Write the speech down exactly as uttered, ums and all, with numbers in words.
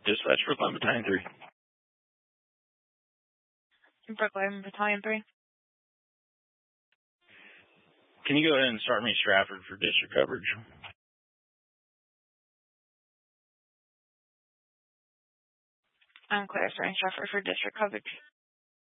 Dispatch Brooklyn Battalion three. Brooklyn Battalion three. Can you go ahead and start me Stratford for district coverage? I'm clear, starting Stratford for district coverage.